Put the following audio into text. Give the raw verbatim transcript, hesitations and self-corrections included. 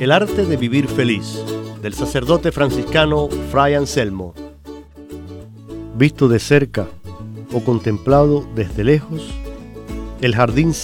El arte de vivir feliz, del sacerdote franciscano Fray Anselmo. Visto de cerca o contemplado desde lejos, el jardín